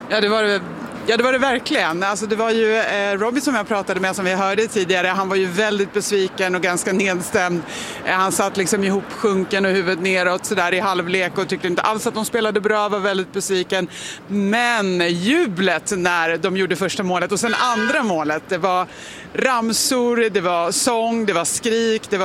Ja, det var det verkligen. Alltså det var ju Robbie som jag pratade med, som vi hörde tidigare. Han var ju väldigt besviken och ganska nedstämd. Han satt liksom ihopsjunken och huvudet neråt så där i halvlek och tyckte inte alls att de spelade bra, var väldigt besviken. Men jublet när de gjorde första målet och sen andra målet, det var ramsor, det var sång, det var skrik, det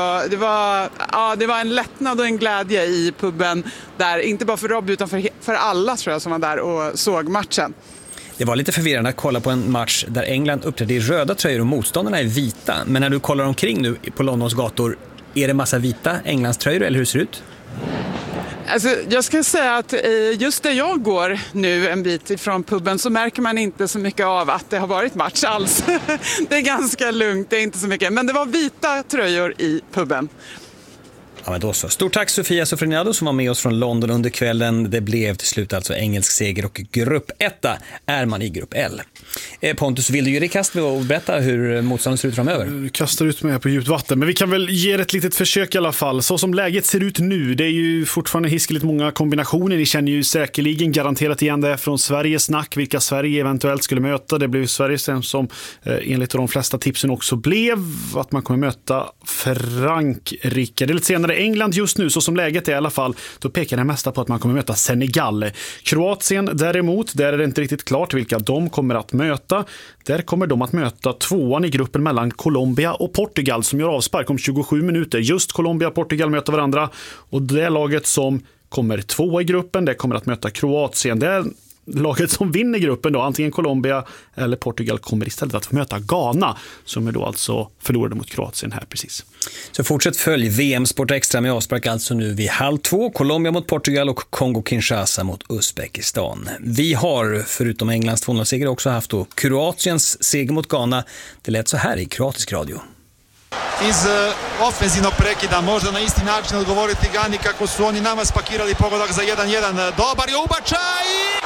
var en lättnad och en glädje i puben där, inte bara för Robbie utan för alla tror jag som var där och såg matchen. Det var lite förvirrande att kolla på en match där England uppträdde i röda tröjor och motståndarna är vita. Men när du kollar omkring nu på Londons gator, är det massa vita Englands tröjor eller hur ser det ut? Alltså, jag ska säga att just där jag går nu en bit ifrån puben så märker man inte så mycket av att det har varit match alls. Det är ganska lugnt, det är inte så mycket. Men det var vita tröjor i puben. Ja, men då så. Stort tack Sofia Sofroniado som var med oss från London under kvällen. Det blev till slut alltså engelsk seger och grupp 1 är man i grupp L. Pontus, vill du ge dig kast med och berätta hur motståndet ser ut framöver? Du kastar ut mig på djupt vatten, men vi kan väl ge ett litet försök i alla fall. Så som läget ser ut nu, det är ju fortfarande hiskeligt många kombinationer. Ni känner ju säkerligen garanterat igen det från Sveriges snack, vilka Sverige eventuellt skulle möta. Det blev Sverige som enligt de flesta tipsen också blev att man kommer möta Frankrike. Det är lite senare England just nu, så som läget är i alla fall, då pekar det mesta på att man kommer möta Senegal. Kroatien däremot, där är det inte riktigt klart vilka de kommer att möta. Där kommer de att möta tvåan i gruppen mellan Colombia och Portugal som gör avspark om 27 minuter. Just Colombia och Portugal möter varandra och det laget som kommer tvåa i gruppen, det kommer att möta Kroatien. Det är laget som vinner gruppen då, antingen Colombia eller Portugal, kommer istället att möta Ghana som är då alltså förlorade mot Kroatien här precis. Så fortsätt följ VM Sport Extra med avspark alltså nu vid 12:30. Colombia mot Portugal och Kongo-Kinshasa mot Uzbekistan. Vi har förutom Englands 2-0-seger också haft då Kroatiens seger mot Ghana. Det lät så här i kroatisk radio. Iz ofenzivnog prekida možda na isti način odgovoriti Gani kako su oni nama spakirali pogodak za 1-1. Dobar je ubačaj!